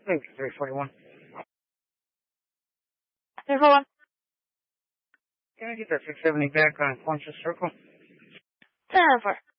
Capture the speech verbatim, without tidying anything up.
Thank you, three forty-one. three forty-one. Can I get that six seventy back on Poncha Circle? ten four.